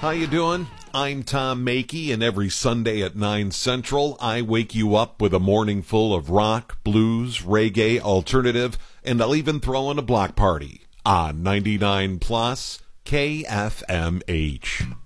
How you doing? I'm Tom Makey, and every Sunday at 9 Central, I wake you up with a morning full of rock, blues, reggae, alternative, and I'll even throw in a block party on 99 Plus KFMH.